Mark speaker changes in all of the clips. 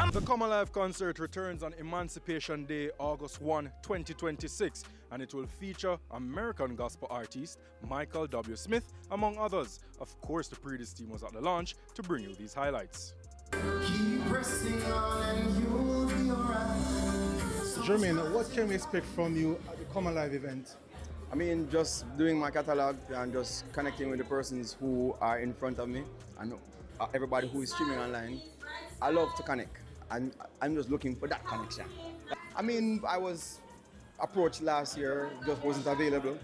Speaker 1: The Come Alive concert returns on Emancipation Day, August 1, 2026, and it will feature American gospel artist Michael W. Smith, among others. Of course, the Predis team was at the launch to bring you these highlights.
Speaker 2: Keep pressing on and you'll be alright.
Speaker 3: Jermaine, what can we expect from you at the Come Alive event?
Speaker 4: I mean, just doing my catalog and just connecting with the persons who are in front of me and everybody who is streaming online. I love to connect, and I'm just looking for that connection. I mean, I was approached last year, just wasn't available.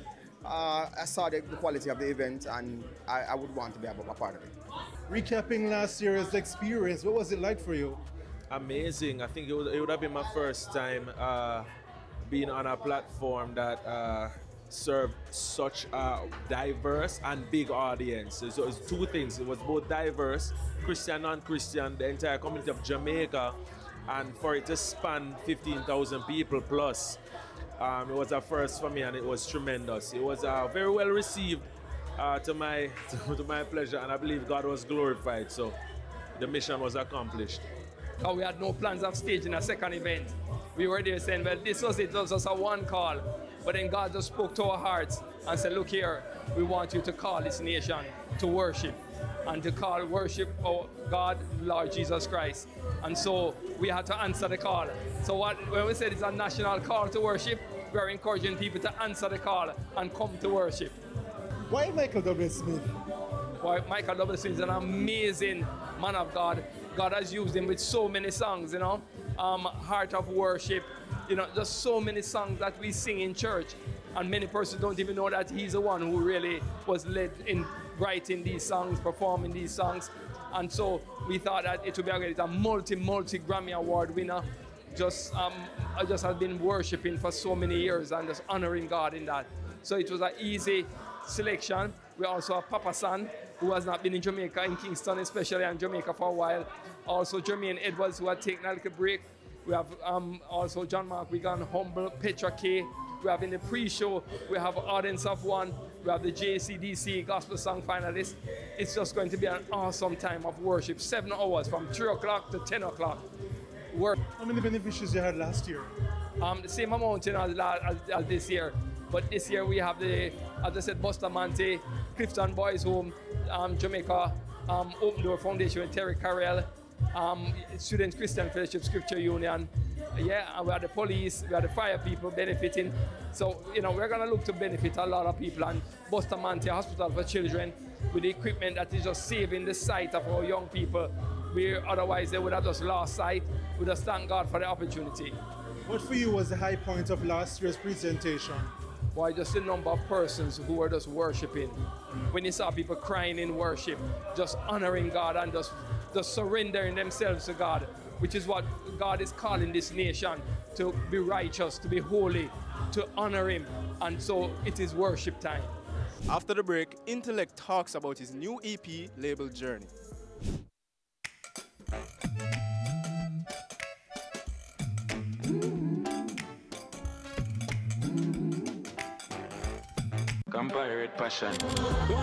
Speaker 4: I saw the quality of the event, and I would want to be a part of it.
Speaker 3: Recapping last year's experience, what was it like for you?
Speaker 5: Amazing. I think it would have been my first time being on a platform that served such a diverse and big audience. So it was two things. It was both diverse, Christian, non-Christian, the entire community of Jamaica, and for it to span 15,000 people plus. It was a first for me, and it was tremendous. It was very well received to my pleasure, and I believe God was glorified. So the mission was accomplished.
Speaker 6: We had no plans of staging a second event. We were there saying, well, this was it. It was just a one call. But then God just spoke to our hearts and said, look here, we want you to call this nation to worship and to call worship our God, Lord Jesus Christ. And so we had to answer the call. So when we said it's a national call to worship, we are encouraging people to answer the call and come to worship.
Speaker 3: Why Michael W. Smith?
Speaker 6: Why Michael W. Smith is an amazing man of God. God has used him with so many songs, Heart of Worship, just so many songs that we sing in church. And many persons don't even know that he's the one who really was led in writing these songs, performing these songs. And so we thought that it would be a multi Grammy Award winner. I just have been worshiping for so many years and just honoring God in that. So it was an easy selection. We also have Papa San, who has not been in Jamaica, in Kingston especially, and Jamaica for a while. Also Jermaine Edwards, who had taken a little break. We have also John Mark Wigan, Humble, Petra K. We have in the pre-show, we have Audience of One. We have the JCDC Gospel Song Finalists. It's just going to be an awesome time of worship. 7 hours from 3 o'clock to 10 o'clock.
Speaker 3: How many beneficiaries you had last year?
Speaker 6: The same amount as this year. But this year we have as I said, Bustamante, Clifton Boys Home, Jamaica, Open Door Foundation with Terry Carrell, Student Christian Fellowship Scripture Union. And we had the police, we had the fire people benefiting. So, we're going to look to benefit a lot of people. And Bustamante Hospital for Children with the equipment that is just saving the sight of our young people. Otherwise they would have just lost sight. We just thank God for the opportunity.
Speaker 3: What for you was the high point of last year's presentation?
Speaker 6: Why, just the number of persons who were just worshiping. When you saw people crying in worship, just honoring God and just surrendering themselves to God, which is what God is calling this nation, to be righteous, to be holy, to honor Him. And so it is worship time.
Speaker 1: After the break, Intellect talks about his new EP labeled Journey.
Speaker 7: Compare it passion.